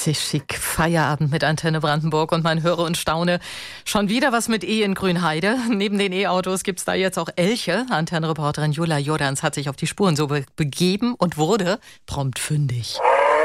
richtig schick. Feierabend mit Antenne Brandenburg und man höre und staune. Schon wieder was mit in Grünheide. Neben den E-Autos gibt's da jetzt auch Elche. Antenne-Reporterin Jula Jordans hat sich auf die Spuren so begeben und wurde prompt fündig.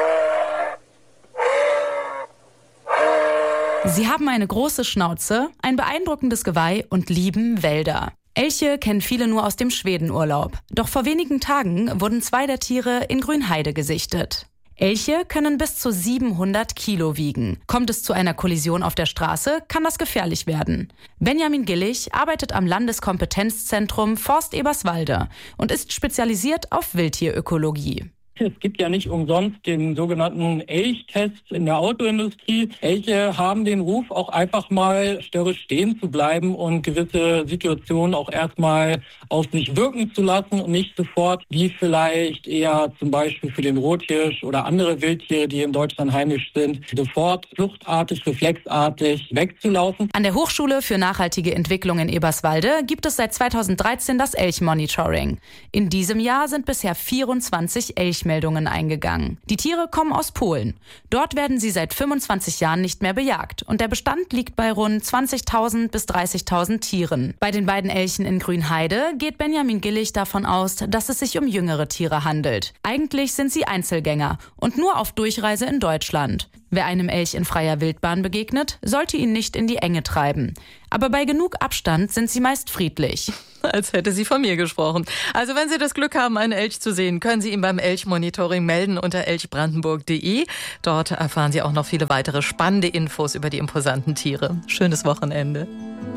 Sie haben eine große Schnauze, ein beeindruckendes Geweih und lieben Wälder. Elche kennen viele nur aus dem Schwedenurlaub. Doch vor wenigen Tagen wurden 2 der Tiere in Grünheide gesichtet. Elche können bis zu 700 Kilo wiegen. Kommt es zu einer Kollision auf der Straße, kann das gefährlich werden. Benjamin Gillich arbeitet am Landeskompetenzzentrum Forst Eberswalde und ist spezialisiert auf Wildtierökologie. Es gibt ja nicht umsonst den sogenannten Elchtest in der Autoindustrie. Elche haben den Ruf, auch einfach mal störrisch stehen zu bleiben und gewisse Situationen auch erstmal auf sich wirken zu lassen und nicht sofort, wie vielleicht eher zum Beispiel für den Rothirsch oder andere Wildtiere, die in Deutschland heimisch sind, sofort fluchtartig, reflexartig wegzulaufen. An der Hochschule für nachhaltige Entwicklung in Eberswalde gibt es seit 2013 das Elchmonitoring. In diesem Jahr sind bisher 24 Elchmeldungen eingegangen. Die Tiere kommen aus Polen. Dort werden sie seit 25 Jahren nicht mehr bejagt und der Bestand liegt bei rund 20.000 bis 30.000 Tieren. Bei den beiden Elchen in Grünheide geht Benjamin Gillich davon aus, dass es sich um jüngere Tiere handelt. Eigentlich sind sie Einzelgänger und nur auf Durchreise in Deutschland. Wer einem Elch in freier Wildbahn begegnet, sollte ihn nicht in die Enge treiben. Aber bei genug Abstand sind sie meist friedlich. Als hätte sie von mir gesprochen. Also wenn Sie das Glück haben, einen Elch zu sehen, können Sie ihn beim Elchmonitoring melden unter elchbrandenburg.de. Dort erfahren Sie auch noch viele weitere spannende Infos über die imposanten Tiere. Schönes Wochenende.